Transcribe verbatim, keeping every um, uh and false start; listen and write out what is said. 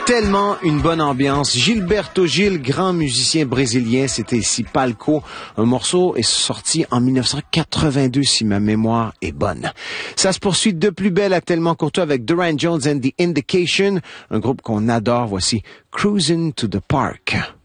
Tellement une bonne ambiance. Gilberto Gil, grand musicien brésilien, c'était ici Palco. Un morceau est sorti en dix-neuf cent quatre-vingt-deux, si ma mémoire est bonne. Ça se poursuit de plus belle à Tellement Courtois avec Durand Jones and the Indication, un groupe qu'on adore. Voici Cruisin' to the Park.